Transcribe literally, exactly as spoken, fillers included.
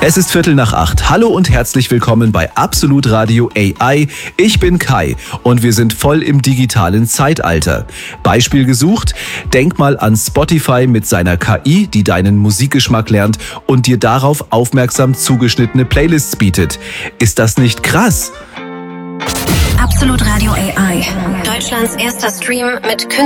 Es ist Viertel nach acht. Hallo und herzlich willkommen bei Absolut Radio A I. Ich bin Kai und wir sind voll im digitalen Zeitalter. Beispiel gesucht? Denk mal an Spotify mit seiner K I, die deinen Musikgeschmack lernt und dir darauf aufmerksam zugeschnittene Playlists bietet. Ist das nicht krass? Absolut Radio A I. Deutschlands erster Stream mit Künstlern.